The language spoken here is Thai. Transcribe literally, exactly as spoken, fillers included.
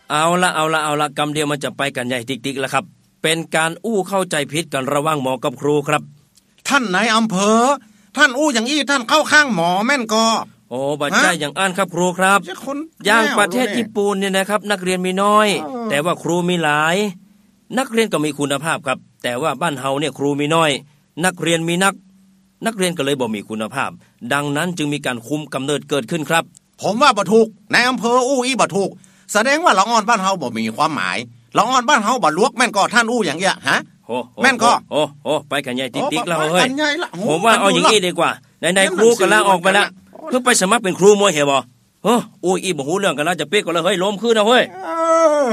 เอาละเอาละเอาละกำเดียวมันจะไปกันใหญ่ติ๊กๆแล้วครับเป็นการอู้เข้าใจผิดกันระหว่างหมอกับครูครับท่านนายอำเภอท่านอู้อย่างอี้ท่านเข้าข้างหมอแม่นก็โอ้บัดใจอย่างอ่านครับครูครับอย่างประเทศญี่ปุ่นเนี่ยนะครับนักเรียนมีน้อยแต่ว่าครูมีหลายนักเรียนก็มีคุณภาพครับแต่ว่าบ้านเฮาเนี่ยครูมีน้อยนักเรียนมีนักนักเรียนก็เลยบ่มีคุณภาพดังนั้นจึงมีการคุมกำเนิดเกิดขึ้นครับผมว่าบ่ถูกนายอำเภออู้อี้บ่ถูกแสดงว่าละอ่อนบ้านเฮาบ่มีความหมายละอ่อนบ้านเฮาบ่ลวกแม่นก็ท่านอู้อย่างเงี้ยฮะแม่นก็โอ้โอ้ไปกันใหญ่ติ๊กๆแล้วเฮ้ยผมว่าเอาอย่างนี้ดีกว่าไหนๆครูก็ลาออกไปแล้วเพิ่งไปสมัครเป็นครูมวยเหรอบ่เฮ้ออู้อี้บ่ฮู้เรื่องกันแล้วจะเป๊กก็เลยเฮ้ยล้มคืนเอาเฮ้ย